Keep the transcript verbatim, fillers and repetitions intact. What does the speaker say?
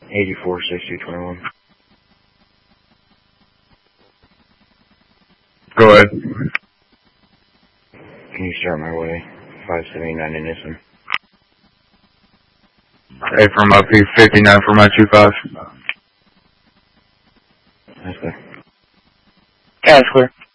eighty-four sixty twenty-one. Go ahead. Can you start my way? five seventy-nine in Nissan. A from up, P fifty-nine for my two five. That's clear. Yeah, that's clear.